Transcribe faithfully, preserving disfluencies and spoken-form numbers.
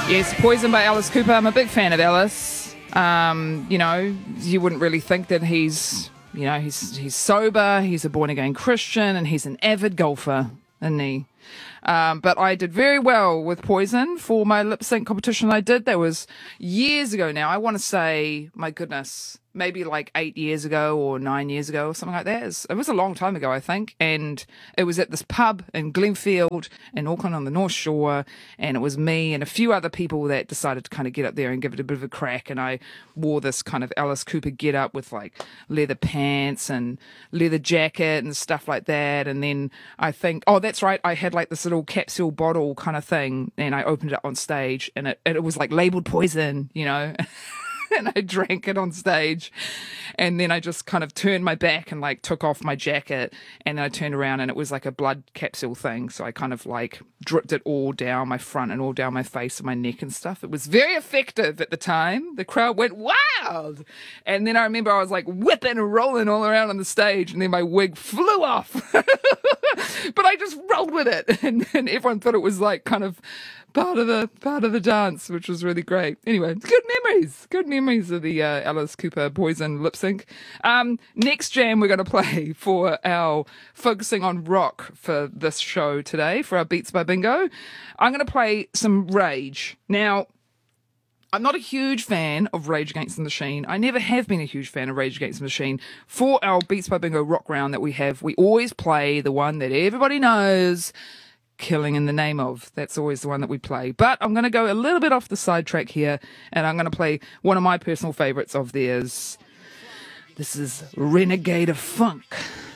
Yes, Poison by Alice Cooper. I'm a big fan of Alice. Um, you know, you wouldn't really think that he's, you know, he's he's sober, he's a born-again Christian, and he's an avid golfer, isn't he? Um, but I did very well with Poison for my lip sync competition I did. That was years ago now. I want to say, my goodness, maybe like eight years ago or nine years ago or something like that. It was, it was a long time ago, I think. And it was at this pub in Glenfield in Auckland on the North Shore. And it was me and a few other people that decided to kind of get up there and give it a bit of a crack. And I wore this kind of Alice Cooper get up with like leather pants and leather jacket and stuff like that. And then I think, oh, that's right. I had like this little capsule bottle kind of thing. And I opened it on stage and it, it was like labeled Poison, you know. And I drank it on stage, and then I just kind of turned my back and like took off my jacket, and then I turned around and it was like a blood capsule thing. So I kind of like dripped it all down my front and all down my face and my neck and stuff. It was very effective at the time. The crowd went wild. And then I remember I was like whipping and rolling all around on the stage, and then my wig flew off. But I just rolled with it, and, and everyone thought it was like kind of part of the part of the dance, which was really great. Anyway, good memories, good memories of the uh, Alice Cooper Poison lip sync. Um, next jam we're going to play for our focusing on rock for this show today, for our Beats by Bingo. I'm going to play some Rage. Now, I'm not a huge fan of Rage Against the Machine. I never have been a huge fan of Rage Against the Machine. For our Beats by Bingo rock round that we have, we always play the one that everybody knows, Killing in the Name Of. That's always the one that we play. But I'm going to go a little bit off the sidetrack here, and I'm going to play one of my personal favorites of theirs. This is Renegade of Funk.